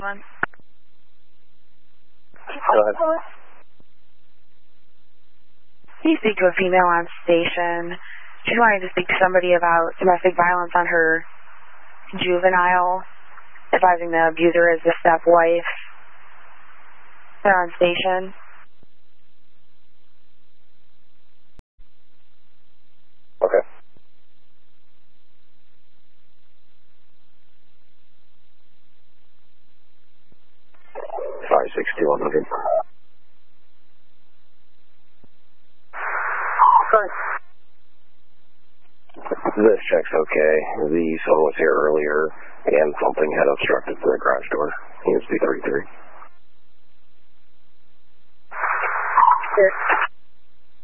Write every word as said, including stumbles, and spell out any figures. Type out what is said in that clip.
One. Go ahead. Can you speak to a female on station? She's wanting to speak to somebody about domestic violence on her juvenile, advising the abuser is the stepwife. They're on station. Okay. five six two one hundred. Sorry. This check's okay. The someone was here earlier and something had obstructed the garage door. He needs to be thirty-three. Here.